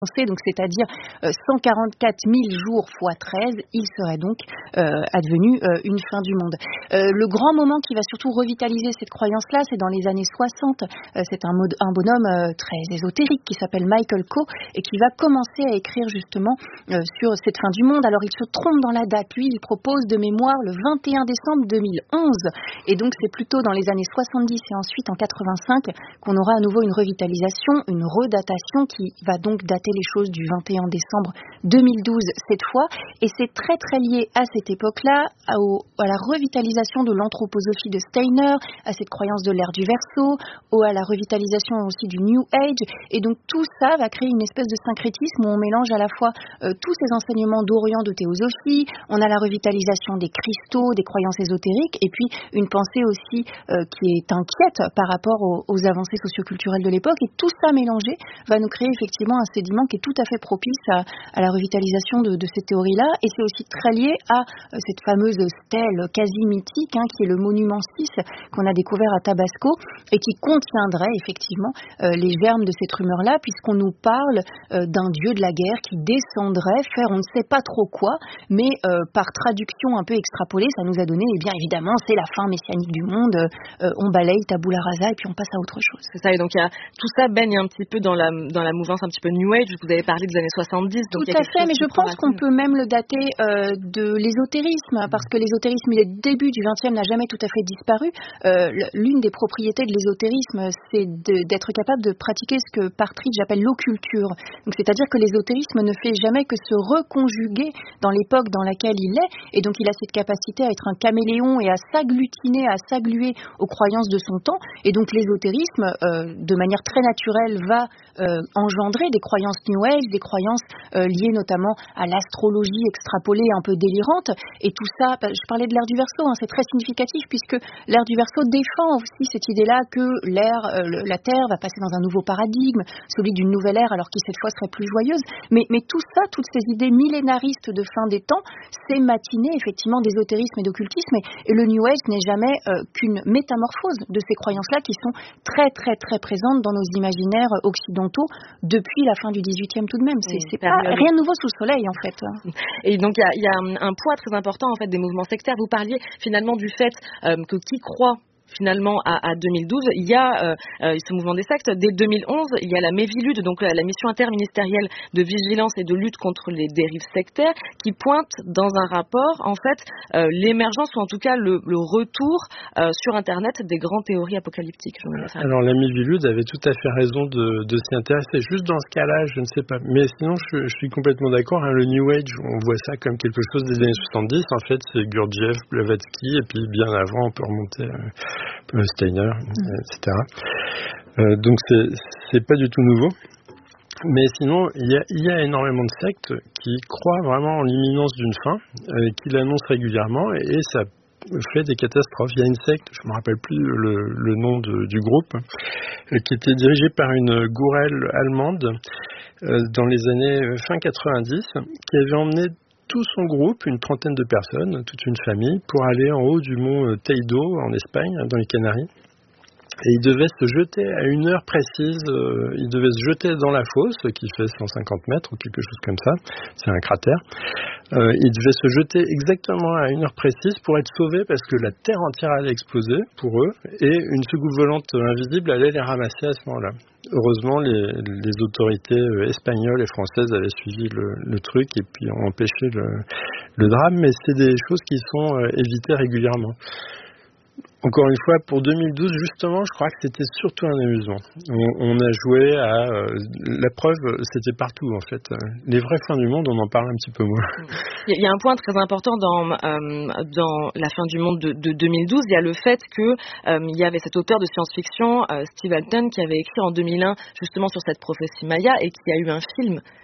donc c'est-à-dire 144 000 jours fois 13, il serait donc advenu une fin du monde. Le grand moment qui va surtout revitaliser cette croyance-là, c'est dans les années 60. C'est un bonhomme très ésotérique qui s'appelle Michael Coe et qui va commencer à écrire justement sur cette fin du monde. Alors il se trompe dans la date. Lui, il propose de mémoire le 21 décembre 2011. Et donc c'est plutôt dans les années 70 et ensuite en 85 qu'on aura à nouveau une revitalisation, une redatation qui va donc dater les choses du 21 décembre 2012 cette fois, et c'est très très lié à cette époque-là, à la revitalisation de l'anthroposophie de Steiner, à cette croyance de l'ère du Verseau, à la revitalisation aussi du New Age, et donc tout ça va créer une espèce de syncrétisme où on mélange à la fois tous ces enseignements d'Orient de théosophie, on a la revitalisation des cristaux, des croyances ésotériques, et puis une pensée aussi qui est inquiète par rapport aux avancées socioculturelles de l'époque, et tout ça mélangé va nous créer effectivement un sédiment qui est tout à fait propice à la revitalisation de cette théorie-là. Et c'est aussi très lié à cette fameuse stèle quasi mythique, qui est le monument 6 qu'on a découvert à Tabasco et qui contiendrait effectivement les germes de cette rumeur-là, puisqu'on nous parle d'un dieu de la guerre qui descendrait faire on ne sait pas trop quoi, mais par traduction un peu extrapolée, ça nous a donné, bien évidemment, c'est la fin messianique du monde, on balaye tabula rasa et puis on passe à autre chose. C'est ça, et donc tout ça baigne un petit peu dans la mouvance un petit peu New Age. Vous avez parlé des années 70. Tout à fait, mais je pense qu'on peut même le dater de l'ésotérisme, parce que l'ésotérisme, les débuts du XXe n'a jamais tout à fait disparu. L'une des propriétés de l'ésotérisme, c'est d'être capable de pratiquer ce que Partridge appelle l'occulture. Donc, c'est-à-dire que l'ésotérisme ne fait jamais que se reconjuguer dans l'époque dans laquelle il est, et donc il a cette capacité à être un caméléon et à s'agglutiner, à s'aggluer aux croyances de son temps, et donc l'ésotérisme, de manière très naturelle, va engendrer des croyances New Age, des croyances liées notamment à l'astrologie extrapolée un peu délirante, et tout ça, je parlais de l'ère du Verseau, c'est très significatif puisque l'ère du Verseau défend aussi cette idée-là que la Terre va passer dans un nouveau paradigme, celui d'une nouvelle ère, alors qui cette fois serait plus joyeuse, mais tout ça, toutes ces idées millénaristes de fin des temps, c'est matiné effectivement d'ésotérisme et d'occultisme, et le New Age n'est jamais qu'une métamorphose de ces croyances-là qui sont très très très présentes dans nos imaginaires occidentaux depuis la fin du XVIIIe tout de même. C'est pas rien de nouveau sous le soleil en fait. Et donc il y a un poids très important en fait des mouvements sectaires. Vous parliez finalement du fait que qui croit finalement à 2012, il y a ce mouvement des sectes. Dès 2011, il y a la Mévilude, donc la mission interministérielle de vigilance et de lutte contre les dérives sectaires, qui pointe dans un rapport en fait l'émergence ou en tout cas le retour sur Internet des grandes théories apocalyptiques. Alors la Mévilude avait tout à fait raison de s'y intéresser. Juste dans ce cas-là, je ne sais pas. Mais sinon, je suis complètement d'accord. Le New Age, on voit ça comme quelque chose des années 70. En fait, c'est Gurdjieff, Blavatsky, et puis bien avant, on peut remonter Steiner, etc. Donc c'est pas du tout nouveau. Mais sinon, il y a énormément de sectes qui croient vraiment en l'imminence d'une fin, qui l'annoncent régulièrement, et ça fait des catastrophes. Il y a une secte, je ne me rappelle plus le nom du groupe, qui était dirigée par une gourelle allemande dans les années fin 90, qui avait emmené tout son groupe, une trentaine de personnes, toute une famille, pour aller en haut du mont Teide en Espagne, dans les Canaries. Et ils devaient se jeter à une heure précise, ils devaient se jeter dans la fosse, qui fait 150 mètres ou quelque chose comme ça, c'est un cratère. Ils devaient se jeter exactement à une heure précise pour être sauvés parce que la terre entière allait exploser pour eux et une soucoupe volante invisible allait les ramasser à ce moment-là. Heureusement, les autorités espagnoles et françaises avaient suivi le truc et puis ont empêché le drame, mais c'est des choses qui sont évitées régulièrement. Encore une fois, pour 2012, justement, je crois que c'était surtout un amusement. On a joué à... la preuve, c'était partout, en fait. Les vraies fins du monde, on en parle un petit peu moins. Il y a un point très important dans la fin du monde de 2012. Il y a le fait que il y avait cet auteur de science-fiction, Steve Alten, qui avait écrit en 2001, justement, sur cette prophétie maya, et qui a eu un film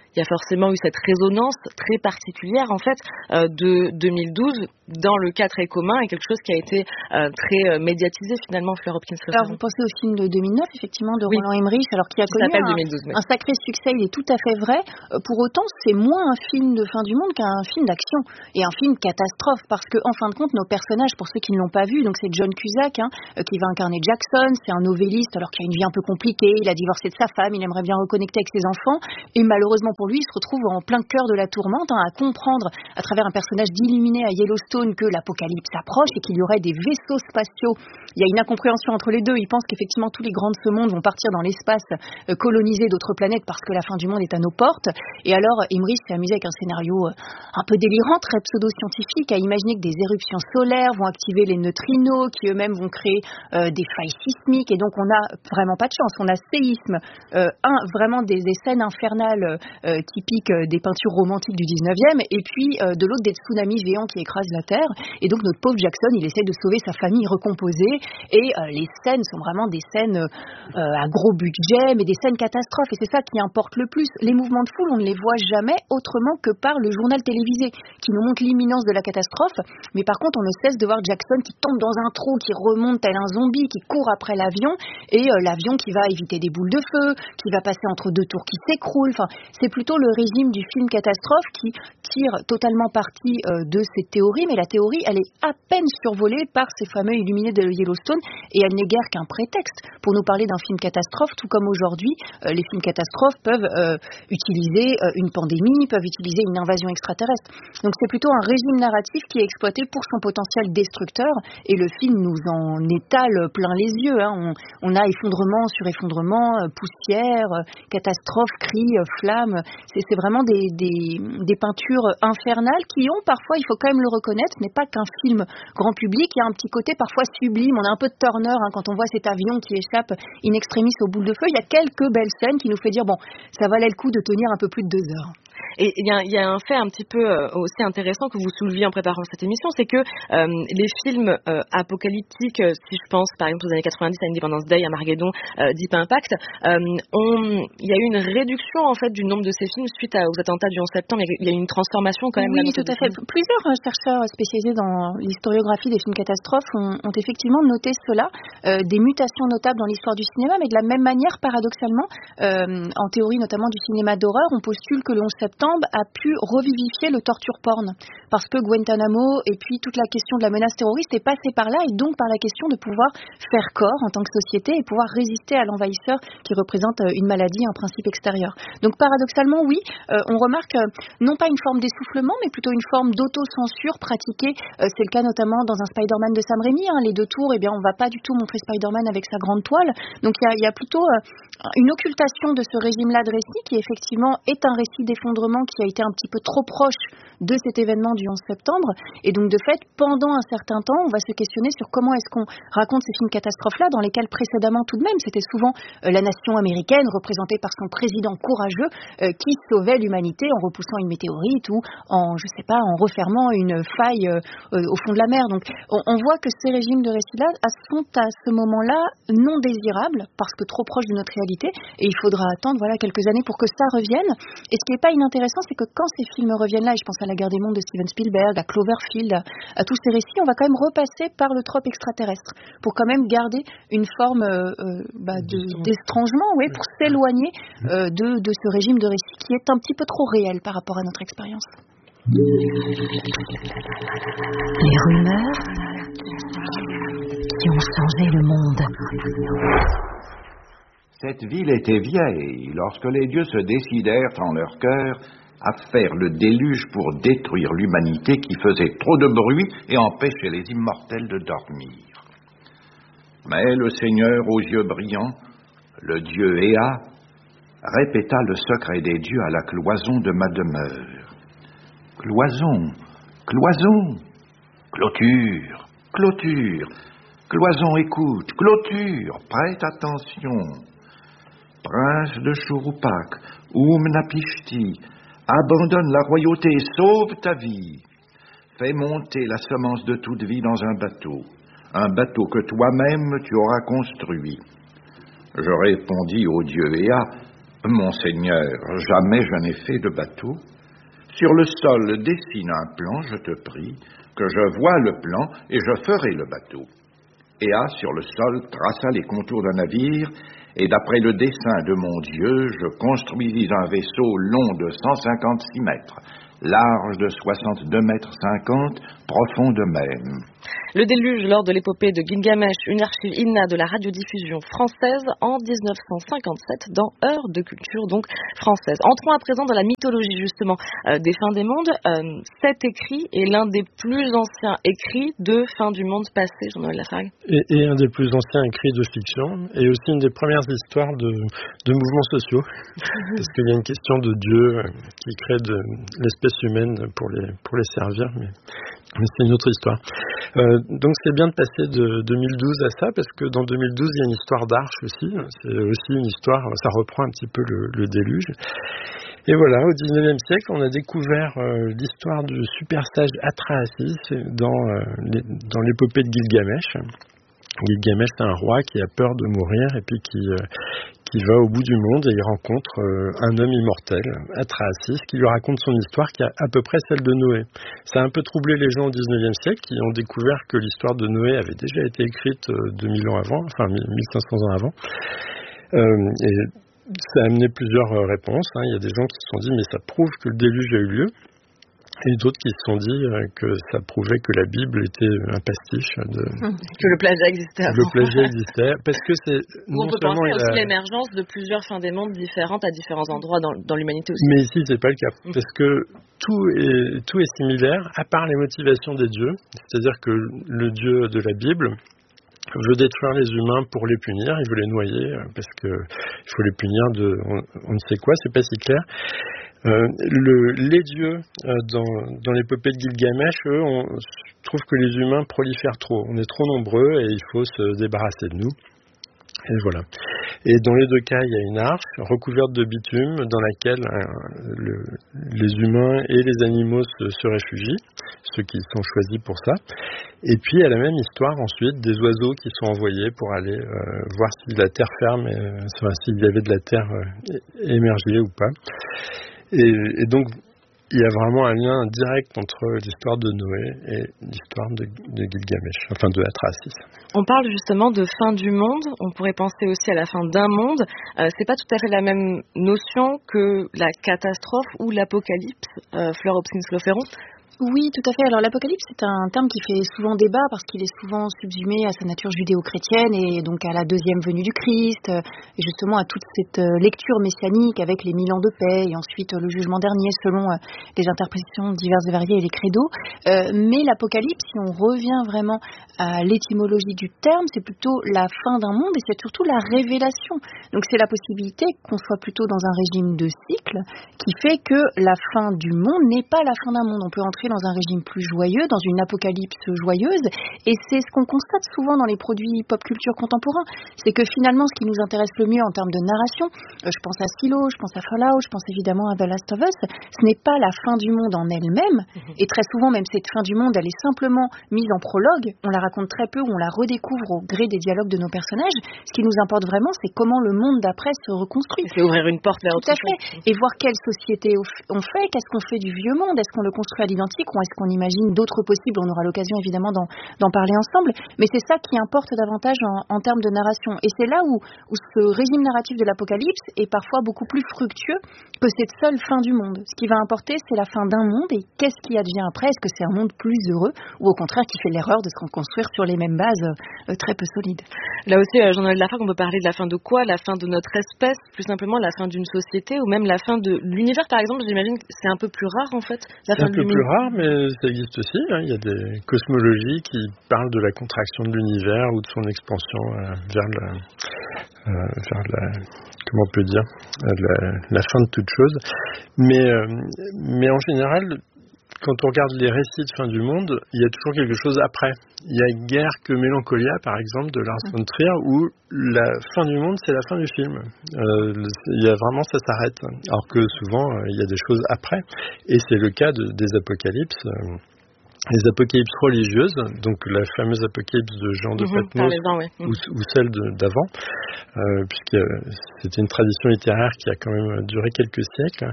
il y a forcément eu cette résonance très particulière en fait de 2012 dans le cas très commun et quelque chose qui a été très médiatisé finalement. Fleur Hopkins. Alors vous pensez au film de 2009 effectivement de Roland Emmerich, alors qui a connu 2012, un sacré succès, il est tout à fait vrai. Pour autant c'est moins un film de fin du monde qu'un film d'action et un film catastrophe, parce que en fin de compte nos personnages, pour ceux qui ne l'ont pas vu, donc c'est John Cusack qui va incarner Jackson, c'est un novelliste alors qu'il a une vie un peu compliquée, il a divorcé de sa femme, il aimerait bien reconnecter avec ses enfants et malheureusement pour lui il se retrouve en plein cœur de la tourmente à comprendre à travers un personnage d'illuminé à Yellowstone que l'apocalypse approche et qu'il y aurait des vaisseaux spatiaux. Il y a une incompréhension entre les deux, il pense qu'effectivement tous les grands de ce monde vont partir dans l'espace coloniser d'autres planètes parce que la fin du monde est à nos portes, et alors Emmerich s'est amusé avec un scénario un peu délirant, très pseudo-scientifique, à imaginer que des éruptions solaires vont activer les neutrinos qui eux-mêmes vont créer des failles sismiques, et donc on n'a vraiment pas de chance, on a séisme, vraiment des scènes infernales typiques des peintures romantiques du 19e, et puis de l'autre des tsunamis géants qui écrasent la Terre, et donc notre pauvre Jackson il essaie de sauver sa famille recomposée, et les scènes sont vraiment des scènes à gros budget, mais des scènes catastrophes, et c'est ça qui importe le plus. Les mouvements de foule on ne les voit jamais autrement que par le journal télévisé qui nous montre l'imminence de la catastrophe, mais par contre on ne cesse de voir Jackson qui tombe dans un trou, qui remonte tel un zombie, qui court après l'avion, et l'avion qui va éviter des boules de feu, qui va passer entre deux tours qui s'écroulent. Enfin, c'est plutôt le régime du film catastrophe qui tire totalement parti de ces théories, mais la théorie elle est à peine survolée par ces fameux illuminés de Yellowstone, et elle n'est guère qu'un prétexte pour nous parler d'un film catastrophe, tout comme aujourd'hui les films catastrophes peuvent utiliser une pandémie, peuvent utiliser une invasion extraterrestre. Donc c'est plutôt un régime narratif qui est exploité pour son potentiel destructeur, et le film nous en étale plein les yeux. On a effondrement sur effondrement, poussière, catastrophe, cris, flammes. C'est vraiment des peintures infernales qui ont parfois, il faut quand même le reconnaître, ce n'est pas qu'un film grand public, il y a un petit côté parfois sublime, on a un peu de Turner quand on voit cet avion qui échappe in extremis aux boules de feu. Il y a quelques belles scènes qui nous fait dire bon, ça valait le coup de tenir un peu plus de 2 heures. Et il y a un fait un petit peu aussi intéressant que vous souleviez en préparant cette émission, c'est que les films apocalyptiques, si je pense par exemple aux années 90 à Independence Day, à Armageddon, Deep Impact, il y a eu une réduction en fait du nombre de ces films suite aux attentats du 11 septembre. Il y a eu une transformation quand même. Oui, tout à fait. Plusieurs chercheurs spécialisés dans l'historiographie des films catastrophes ont effectivement noté cela, des mutations notables dans l'histoire du cinéma, mais de la même manière, paradoxalement, en théorie notamment du cinéma d'horreur, on postule que le 11 septembre a pu revivifier le torture porn, parce que Guantanamo et puis toute la question de la menace terroriste est passée par là, et donc par la question de pouvoir faire corps en tant que société et pouvoir résister à l'envahisseur qui représente une maladie, un principe extérieur. Donc paradoxalement, oui, on remarque non pas une forme d'essoufflement, mais plutôt une forme d'autocensure pratiquée. C'est le cas notamment dans un Spider-Man de Sam Raimi, les 2 tours, eh bien on va pas du tout montrer Spider-Man avec sa grande toile. Donc il y a plutôt une occultation de ce régime-là de récit qui effectivement est un récit d'effondrement qui a été un petit peu trop proche de cet événement du 11 septembre, et donc de fait pendant un certain temps on va se questionner sur comment est-ce qu'on raconte ces films catastrophes-là, dans lesquels précédemment tout de même c'était souvent la nation américaine représentée par son président courageux qui sauvait l'humanité en repoussant une météorite ou en refermant une faille au fond de la mer. Donc on voit que ces régimes de récits-là sont à ce moment-là non désirables parce que trop proches de notre réalité, et il faudra attendre quelques années pour que ça revienne. Et ce qui n'est pas inintéressant, c'est que quand ces films reviennent là, et je pense à La Guerre des Mondes de Steven Spielberg, à Cloverfield, à tous ces récits, on va quand même repasser par le trope extraterrestre pour quand même garder une forme d'estrangement, pour s'éloigner de ce régime de récit qui est un petit peu trop réel par rapport à notre expérience. Les rumeurs qui ont changé le monde. Cette ville était vieille lorsque les dieux se décidèrent en leur cœur à faire le déluge pour détruire l'humanité qui faisait trop de bruit et empêchait les immortels de dormir. Mais le Seigneur aux yeux brillants, le dieu Ea, répéta le secret des dieux à la cloison de ma demeure. Cloison, cloison, clôture, clôture, cloison écoute, clôture, prête attention. Prince de Churupak, Napishti, abandonne la royauté et sauve ta vie. Fais monter la semence de toute vie dans un bateau que toi-même tu auras construit. Je répondis au dieu Ea, Monseigneur, jamais je n'ai fait de bateau. Sur le sol, dessine un plan, je te prie, que je voie le plan et je ferai le bateau. Ea, sur le sol, traça les contours d'un navire, et d'après le dessein de mon Dieu, je construisis un vaisseau long de 156 mètres, large de 62 mètres 50, profond de même. Le déluge lors de l'épopée de Gilgamesh, une archive INA de la radiodiffusion française en 1957 dans Heures de culture donc française. Entrons à présent dans la mythologie justement des fins des mondes. Cet écrit est l'un des plus anciens écrits de fin du monde passé, Jean-Noël Lafargue. Et un des plus anciens écrits de fiction, et aussi une des premières histoires de mouvements sociaux, parce qu'il y a une question de Dieu qui crée de l'espèce humaine pour les servir, mais c'est une autre histoire. Donc c'est bien de passer de 2012 à ça, parce que dans 2012 il y a une histoire d'Arche aussi. C'est aussi une histoire, ça reprend un petit peu le déluge. Et voilà, au 19e siècle, on a découvert l'histoire du super sage Atrahasis dans l'épopée de Gilgamesh. Gilgamesh, c'est un roi qui a peur de mourir et puis qui va au bout du monde et il rencontre un homme immortel, Atrahasis, qui lui raconte son histoire qui est à peu près celle de Noé. Ça a un peu troublé les gens au 19e siècle qui ont découvert que l'histoire de Noé avait déjà été écrite 2000 ans avant, enfin 1500 ans avant. Et ça a amené plusieurs réponses. Il y a des gens qui se sont dit mais ça prouve que le déluge a eu lieu. Et d'autres qui se sont dit que ça prouvait que la Bible était un pastiche que le plagiat existait avant. Le plagiat existait, parce que c'est on peut penser aussi l'émergence de plusieurs fins des mondes différentes à différents endroits dans l'humanité aussi. Mais ici, c'est pas le cas, parce que tout est similaire, à part les motivations des dieux. C'est-à-dire que le Dieu de la Bible veut détruire les humains pour les punir, il veut les noyer, parce que il faut les punir on ne sait quoi, c'est pas si clair. Les dieux dans l'épopée de Gilgamesh, eux, trouvent que les humains prolifèrent trop. On est trop nombreux et il faut se débarrasser de nous. Et voilà. Et dans les deux cas, il y a une arche recouverte de bitume dans laquelle les humains et les animaux se réfugient, ceux qui sont choisis pour ça. Et puis, il y a la même histoire ensuite des oiseaux qui sont envoyés pour aller voir si la terre ferme, s'il y avait de la terre émergée ou pas. Et donc, il y a vraiment un lien direct entre l'histoire de Noé et l'histoire de Gilgamesh, enfin de Atrahasis. On parle justement de fin du monde, on pourrait penser aussi à la fin d'un monde. C'est pas tout à fait la même notion que la catastrophe ou l'apocalypse, Fleur Hobson-Floferon. Oui, tout à fait. Alors l'apocalypse, c'est un terme qui fait souvent débat parce qu'il est souvent subsumé à sa nature judéo-chrétienne et donc à la deuxième venue du Christ et justement à toute cette lecture messianique avec les 1000 ans de paix et ensuite le jugement dernier selon les interprétations diverses et variées et les credos. Mais l'apocalypse, si on revient vraiment à l'étymologie du terme, c'est plutôt la fin d'un monde et c'est surtout la révélation. Donc c'est la possibilité qu'on soit plutôt dans un régime de cycle qui fait que la fin du monde n'est pas la fin d'un monde. On peut entrer dans un régime plus joyeux, dans une apocalypse joyeuse, et c'est ce qu'on constate souvent dans les produits pop culture contemporains, c'est que finalement ce qui nous intéresse le mieux en termes de narration, je pense à Silo, je pense à Fallout, je pense évidemment à The Last of Us, ce n'est pas la fin du monde en elle-même, et très souvent même cette fin du monde elle est simplement mise en prologue, on la raconte très peu ou on la redécouvre au gré des dialogues de nos personnages. Ce qui nous importe vraiment c'est comment le monde d'après se reconstruit. C'est ouvrir une porte vers autre chose. Tout à fait, et voir quelle société on fait, qu'est-ce qu'on fait du vieux monde, est-ce qu'on le construit à l'identique ou est-ce qu'on imagine d'autres possibles? On aura l'occasion évidemment d'en parler ensemble, mais c'est ça qui importe davantage en termes de narration. Et c'est là où ce régime narratif de l'apocalypse est parfois beaucoup plus fructueux que cette seule fin du monde. Ce qui va importer, c'est la fin d'un monde et qu'est-ce qui advient après? Est-ce que c'est un monde plus heureux ou au contraire qui fait l'erreur de se reconstruire sur les mêmes bases très peu solides? Là aussi, Jean-Noël Lafargue, on peut parler de la fin de quoi? La fin de notre espèce, plus simplement la fin d'une société ou même la fin de l'univers par exemple. J'imagine que c'est un peu plus rare en fait. C'est un peu plus rare, mais ça existe aussi. Il y a des cosmologies qui parlent de la contraction de l'univers ou de son expansion vers la comment on peut dire, la fin de toute chose. Mais en général, quand on regarde les récits de fin du monde, il y a toujours quelque chose après. Il y a Guerre que Mélancolia, par exemple, de Lars von Trier, où la fin du monde, c'est la fin du film. Il y a vraiment, ça s'arrête. Alors que souvent, il y a des choses après. Et c'est le cas des apocalypses. les apocalypses religieuses, donc la fameuse apocalypse de Jean de Patmos ou celle d'avant, puisque c'était une tradition littéraire qui a quand même duré quelques siècles.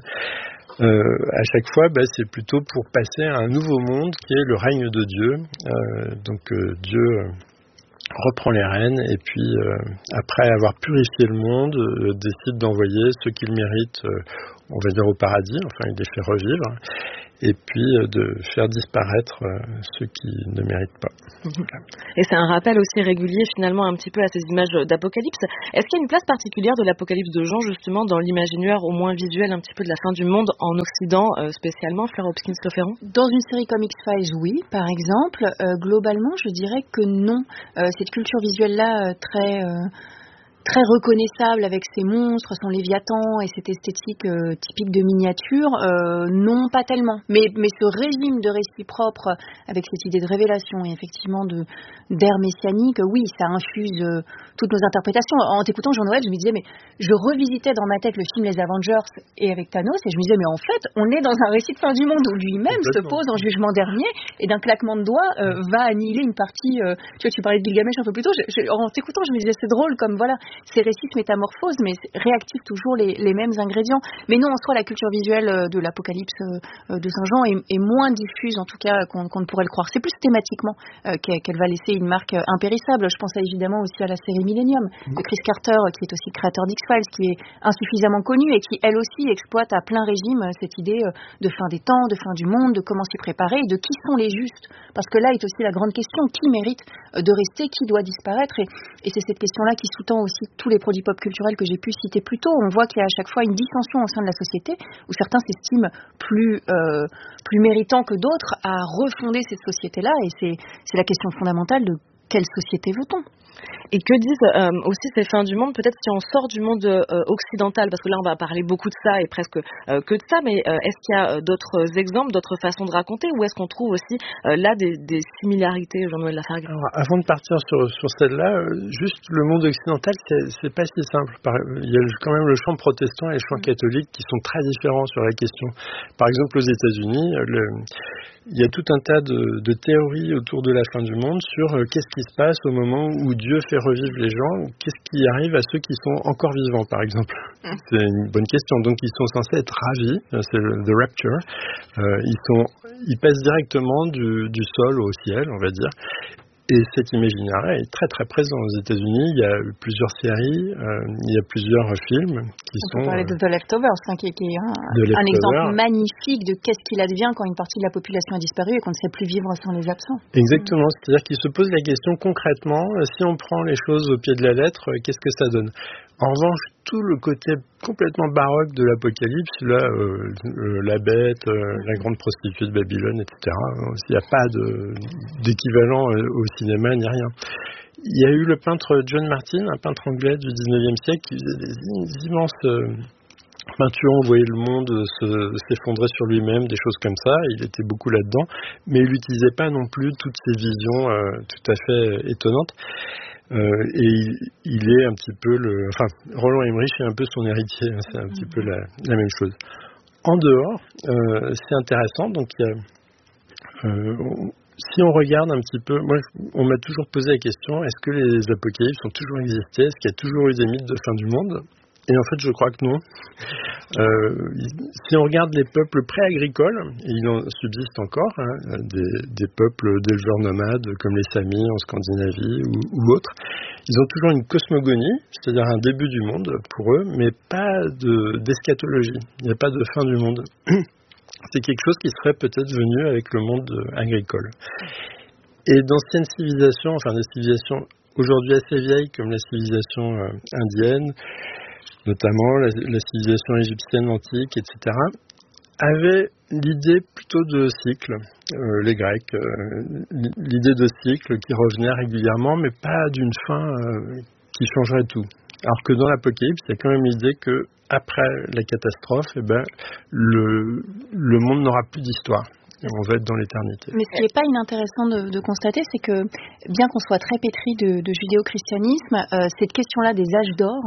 À chaque fois, c'est plutôt pour passer à un nouveau monde qui est le règne de Dieu. Dieu reprend les rênes et puis, après avoir purifié le monde, décide d'envoyer ceux qu'il mérite, on va dire au paradis, enfin il les fait revivre, et puis de faire disparaître ceux qui ne méritent pas. Et c'est un rappel aussi régulier finalement un petit peu à ces images d'apocalypse. Est-ce qu'il y a une place particulière de l'apocalypse de Jean justement dans l'imaginaire au moins visuel un petit peu de la fin du monde en Occident spécialement, Fleur Hopkins-Le Ferron? Dans une série comme X-Files, oui, par exemple. Globalement, je dirais que non. Cette culture visuelle-là très reconnaissable avec ses monstres, son léviathan et cette esthétique typique de miniature, non, pas tellement. Mais ce régime de récit propre avec cette idée de révélation et effectivement d'ère messianique, oui, ça infuse toutes nos interprétations. En t'écoutant Jean-Noël, je me disais, mais je revisitais dans ma tête le film Les Avengers et avec Thanos, et je me disais, mais en fait, on est dans un récit de fin du monde où lui-même se pose en jugement dernier et d'un claquement de doigts va annihiler une partie. Tu parlais de Gilgamesh un peu plus tôt. En t'écoutant, je me disais, c'est drôle comme voilà. Ces récits se métamorphosent, mais réactivent toujours les mêmes ingrédients. Mais non, en soi, la culture visuelle de l'Apocalypse de Saint-Jean est moins diffuse, en tout cas, qu'on ne pourrait le croire. C'est plus thématiquement qu'elle va laisser une marque impérissable. Je pense évidemment aussi à la série Millennium de Chris Carter, qui est aussi créateur d'X-Files, qui est insuffisamment connu et qui, elle aussi, exploite à plein régime cette idée de fin des temps, de fin du monde, de comment s'y préparer et de qui sont les justes. Parce que là est aussi la grande question, qui mérite de rester, qui doit disparaître, et c'est cette question-là qui sous-tend aussi tous les produits pop culturels que j'ai pu citer plus tôt. On voit qu'il y a à chaque fois une dissension au sein de la société où certains s'estiment plus méritants que d'autres à refonder cette société-là, et c'est la question fondamentale de quelle société veut-on. Et que disent aussi ces fins du monde, peut-être si on sort du monde occidental, parce que là on va parler beaucoup de ça et presque que de ça, mais est-ce qu'il y a d'autres exemples, d'autres façons de raconter, ou est-ce qu'on trouve aussi là des similarités, Jean-Noël Lafargue? Alors, avant de partir sur celle-là, juste le monde occidental, c'est pas si simple. Il y a quand même le champ protestant et le champ catholique qui sont très différents sur la question. Par exemple, aux États-Unis, il y a tout un tas de théories autour de la fin du monde sur qu'est-ce qui se passe au moment où Dieu fait revivre les gens, ou qu'est-ce qui arrive à ceux qui sont encore vivants, par exemple. C'est une bonne question. Donc, ils sont censés être ravis, c'est the rapture. Ils passent directement du sol au ciel, on va dire. Et cet imaginaire est très très présent aux États-Unis. Il y a plusieurs séries, il y a plusieurs films qui sont... On peut parler de The Leftovers, qui est un exemple magnifique de qu'est-ce qu'il advient quand une partie de la population a disparu et qu'on ne sait plus vivre sans les absents. Exactement, c'est-à-dire qu'il se pose la question concrètement, si on prend les choses au pied de la lettre, qu'est-ce que ça donne? En revanche, tout le côté complètement baroque de l'Apocalypse, là, la bête, la grande prostituée de Babylone, etc., il n'y a pas d'équivalent au cinéma ni rien. Il y a eu le peintre John Martin, un peintre anglais du 19e siècle, qui faisait des immenses peintures, on voyait le monde s'effondrer sur lui-même, des choses comme ça. Il était beaucoup là-dedans, mais il n'utilisait pas non plus toutes ces visions tout à fait étonnantes. Et il est un petit peu Roland Emmerich est un peu son héritier, c'est un petit peu la même chose. En dehors, c'est intéressant, donc il y a, si on regarde un petit peu, moi on m'a toujours posé la question, est-ce que les apocalypses ont toujours existé, est-ce qu'il y a toujours eu des mythes de fin du monde? Et en fait, je crois que non. Si on regarde les peuples pré-agricoles, et il en subsiste encore, des peuples d'éleveurs nomades comme les Samis en Scandinavie ou autres, ils ont toujours une cosmogonie, c'est-à-dire un début du monde pour eux, mais pas d'eschatologie. Il n'y a pas de fin du monde. C'est quelque chose qui serait peut-être venu avec le monde agricole. Et d'anciennes civilisations, des civilisations aujourd'hui assez vieilles comme la civilisation indienne, notamment la civilisation égyptienne antique, etc., avaient l'idée plutôt de cycle, les Grecs, l'idée de cycle qui revenait régulièrement, mais pas d'une fin qui changerait tout. Alors que dans l'Apocalypse, il y a quand même l'idée que après la catastrophe, le monde n'aura plus d'histoire. On va être dans l'éternité. Mais ce qui n'est pas inintéressant de constater, c'est que bien qu'on soit très pétri de judéo-christianisme, cette question-là des âges d'or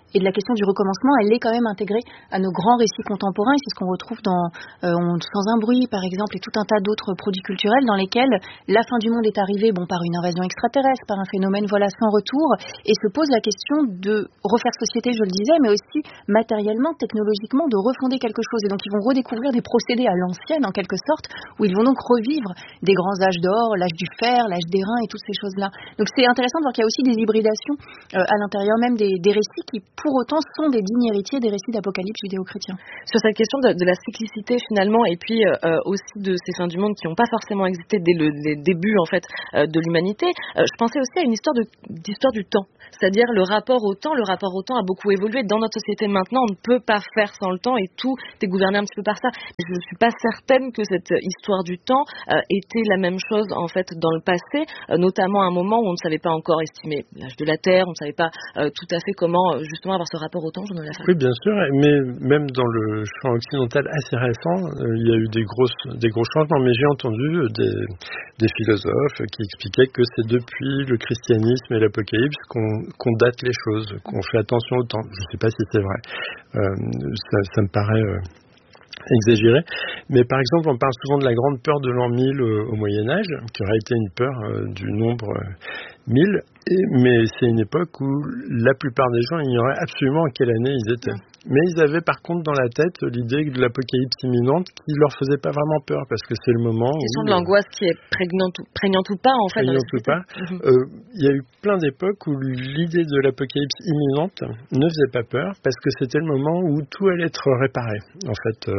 et de la question du recommencement, elle est quand même intégrée à nos grands récits contemporains, et c'est ce qu'on retrouve dans Sans un bruit, par exemple, et tout un tas d'autres produits culturels dans lesquels la fin du monde est arrivée par une invasion extraterrestre, par un phénomène sans retour, et se pose la question de refaire société, je le disais, mais aussi matériellement, technologiquement, de refonder quelque chose. Et donc ils vont redécouvrir des procédés à l'ancienne, en quelque sorte, où ils vont donc revivre des grands âges d'or, l'âge du fer, l'âge des reins et toutes ces choses-là. Donc c'est intéressant de voir qu'il y a aussi des hybridations à l'intérieur même des récits qui, pour autant, sont des dignes héritiers des récits d'Apocalypse judéo-chrétiens. Sur cette question de la cyclicité finalement, et puis aussi de ces fins du monde qui n'ont pas forcément existé dès les débuts en fait de l'humanité, je pensais aussi à une histoire du temps. C'est-à-dire le rapport au temps a beaucoup évolué. Dans notre société maintenant, on ne peut pas faire sans le temps et tout est gouverné un petit peu par ça. Je ne suis pas certaine que cette histoire du temps était la même chose en fait dans le passé, notamment à un moment où on ne savait pas encore estimer l'âge de la Terre, on ne savait pas tout à fait comment justement avoir ce rapport au temps. Oui, bien sûr, mais même dans le champ occidental assez récent, il y a eu des gros changements, mais j'ai entendu des philosophes qui expliquaient que c'est depuis le christianisme et l'Apocalypse qu'on date les choses, qu'on fait attention au temps. Je ne sais pas si c'est vrai. Ça me paraît exagéré. Mais par exemple, on parle souvent de la grande peur de l'an 1000 au Moyen-Âge, qui aurait été une peur du nombre 1000, mais c'est une époque où la plupart des gens ignoraient absolument à quelle année ils étaient. Mais ils avaient par contre dans la tête l'idée de l'apocalypse imminente qui leur faisait pas vraiment peur, parce que c'est le moment où... question de l'angoisse qui est prégnante ou pas en fait. Prégnante ou pas. Il y a eu plein d'époques où l'idée de l'apocalypse imminente ne faisait pas peur, parce que c'était le moment où tout allait être réparé. En fait,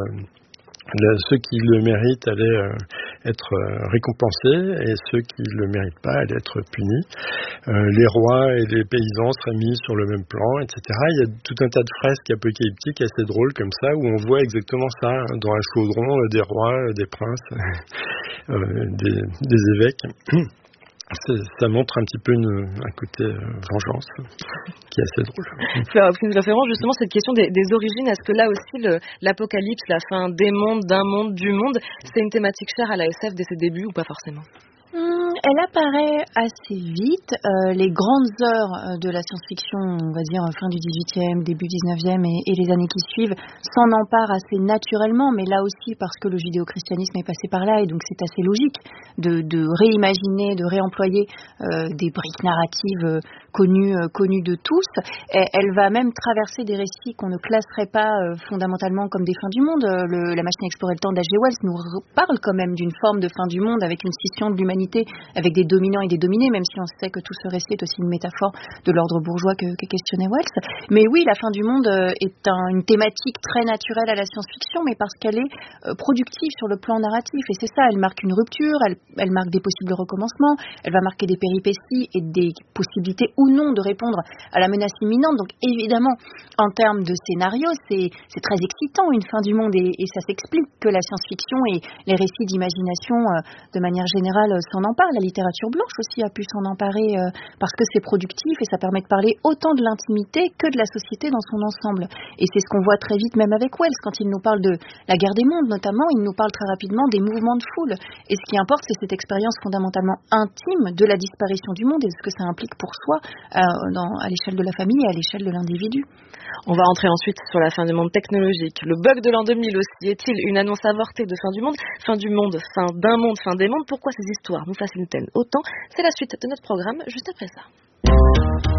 ceux qui le méritent allaient être récompensés et ceux qui le méritent pas allaient être punis. Les rois et les paysans seraient mis sur le même plan, etc. Il y a tout un tas de fresques apocalyptiques assez drôles comme ça où on voit exactement ça dans un chaudron, des rois, des princes, des évêques. Ça montre un petit peu un côté vengeance qui est assez drôle. Faire référence justement cette question des origines. Est-ce que là aussi l'apocalypse, la fin des mondes, d'un monde, du monde, c'est une thématique chère à la SF dès ses débuts ou pas forcément? Elle apparaît assez vite. Les grandes heures de la science-fiction, on va dire fin du 18e, début 19e et les années qui suivent, s'en emparent assez naturellement, mais là aussi parce que le judéo-christianisme est passé par là et donc c'est assez logique de réimaginer, de réemployer des briques narratives connues de tous. Elle va même traverser des récits qu'on ne classerait pas fondamentalement comme des fins du monde. La machine à explorer le temps d'H.G. Wells nous parle quand même d'une forme de fin du monde avec une scission de l'humanité, avec des dominants et des dominés, même si on sait que tout ce récit est aussi une métaphore de l'ordre bourgeois que questionnait Wells. Mais oui, la fin du monde est une thématique très naturelle à la science-fiction, mais parce qu'elle est productive sur le plan narratif. Et c'est ça, elle marque une rupture, elle marque des possibles recommencements, elle va marquer des péripéties et des possibilités ou non de répondre à la menace imminente. Donc évidemment, en termes de scénario, c'est très excitant une fin du monde et ça s'explique que la science-fiction et les récits d'imagination de manière générale s'en emparent. La littérature blanche aussi a pu s'en emparer parce que c'est productif et ça permet de parler autant de l'intimité que de la société dans son ensemble. Et c'est ce qu'on voit très vite même avec Wells quand il nous parle de la guerre des mondes notamment, il nous parle très rapidement des mouvements de foule. Et ce qui importe, c'est cette expérience fondamentalement intime de la disparition du monde et de ce que ça implique pour soi à l'échelle de la famille et à l'échelle de l'individu. On va entrer ensuite sur la fin du monde technologique. Le bug de l'an 2000 aussi est-il une annonce avortée de fin du monde, fin d'un monde, fin des mondes? Pourquoi ces histoires nous fascinent-elles autant? C'est la suite de notre programme juste après ça.